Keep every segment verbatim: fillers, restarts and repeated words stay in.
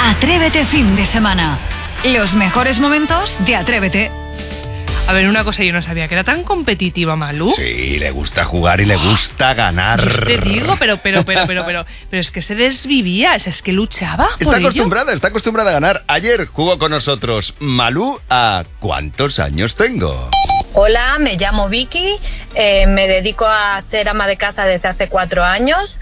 Atrévete fin de semana. Los mejores momentos de Atrévete. A ver, una cosa yo no sabía, que era tan competitiva Malú. Sí, le gusta jugar y le gusta ganar. Yo te digo, pero, pero, pero, pero, pero, pero es que se desvivía, o sea, es que luchaba por Está ello. acostumbrada, está acostumbrada a ganar. Ayer jugó con nosotros Malú a ¿cuántos años tengo? Hola, me llamo Vicky, eh, me dedico a ser ama de casa desde hace cuatro años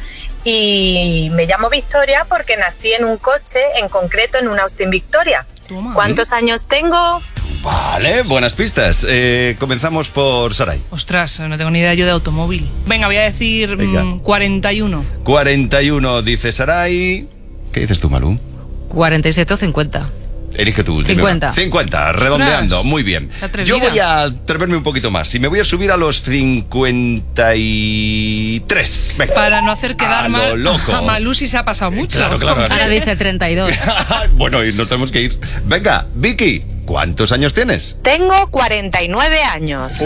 y me llamo Victoria porque nací en un coche, en concreto en un Austin Victoria. Toma. ¿Cuántos años tengo? Vale, buenas pistas. Eh, comenzamos por Saray. Ostras, no tengo ni idea yo de automóvil. Venga, voy a decir Venga. mmm, cuarenta y uno. cuarenta y uno dice Saray. ¿Qué dices tú, Malú? cuarenta y siete o cincuenta. Elige tú. dime cincuenta. una. cincuenta, redondeando, Ostras, muy bien. qué atrevida. Yo voy a atreverme un poquito más y me voy a subir a los cincuenta y tres. Venga. Para no hacer quedar A lo mal loco. a Malú si se ha pasado mucho. Claro, claro. Ahora dice treinta y dos. Bueno, y nos tenemos que ir. Venga, Vicky, ¿cuántos años tienes? Tengo cuarenta y nueve años.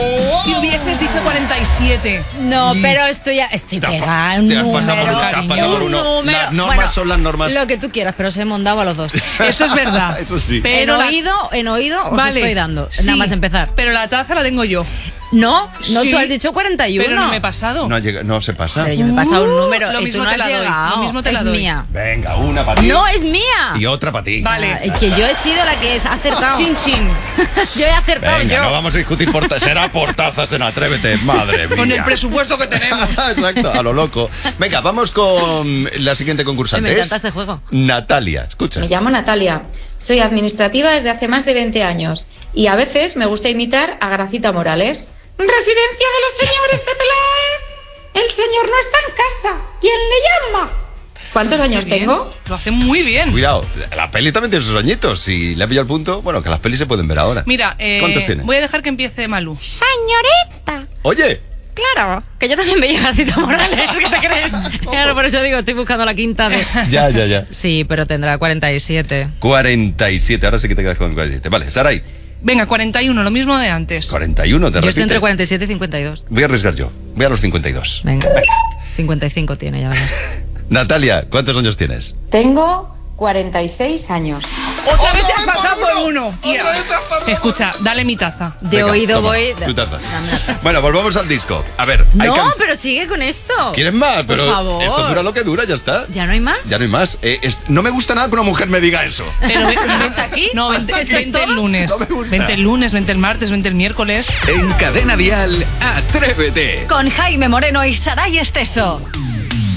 Si hubieses dicho cuarenta y siete. No, Y- pero estoy ya estoy Te has pa- pegada. Un te has pasado por número, uno, te has cariño, pasado por un uno. número. Las normas Bueno, son las normas. Lo que tú quieras, pero se he mondado a los dos. Eso es verdad. Eso sí. Pero en la- oído, en oído os Vale. estoy dando. Sí, Nada más empezar. Pero la taza la tengo yo. No, no, Sí, tú has dicho cuarenta y uno. Pero no me he pasado. No, llega- no se pasa. Pero yo me he pasado un número Lo y mismo tú no te has la doy, llegado. lo mismo te la es doy. mía. Venga, una para ti. No, es mía. Y otra para ti. Vale. Ah, que yo he sido la que ha acertado. Chin, chin. Yo he acertado Venga, yo. no vamos a discutir por ta- será por tazas en Atrévete, madre mía. Con el presupuesto que tenemos. Exacto, a lo loco. Venga, vamos con la siguiente concursante. Me encanta Es este juego. Natalia, escucha. Me llamo Natalia, soy administrativa desde hace más de veinte años y a veces me gusta imitar a Gracita Morales. Residencia de los señores de Belén. El señor no está en casa. ¿Quién le llama? ¿Cuántos años Bien. tengo? Lo hace muy bien. Cuidado, la peli también tiene sus añitos. Si le ha pillado el punto, bueno, que las pelis se pueden ver ahora. Mira, eh, ¿Cuántos tiene? voy a dejar que empiece Malú. Señorita. Oye, Claro, que yo también veía a Gracita Morales. ¿Qué te crees? Claro, por eso digo, estoy buscando la quinta de... ya, ya, ya. Sí, pero tendrá cuarenta y siete. cuarenta y siete, ahora sí que te quedas con cuarenta y siete. Vale, Saray, Venga, cuarenta y uno, lo mismo de antes. cuarenta y uno, te Yo estoy entre repites. cuarenta y siete y cincuenta y dos. Voy a arriesgar yo. Voy a los cincuenta y dos. Venga. cincuenta y cinco tiene, ya verás. Natalia, ¿cuántos años tienes? Tengo cuarenta y seis años. Otra vez te has pasado por uno. tía. Escucha, dale mi taza. De Venga, oído toma, voy... tu taza. Dame la taza. Bueno, volvamos al disco. A ver, hay No, can- pero sigue con esto. ¿Quieres más? Pero Por favor. esto dura lo que dura, ya está. ¿Ya no hay más? Ya no hay más. Eh, es- no me gusta nada que una mujer me diga eso. Pero ve- ¿Hasta aquí? No, ¿Hasta vente, aquí? vente el lunes. No me gusta. Vente el lunes, vente el martes, vente el miércoles. En Cadena Dial, Atrévete. Con Jaime Moreno y Saray Esteso.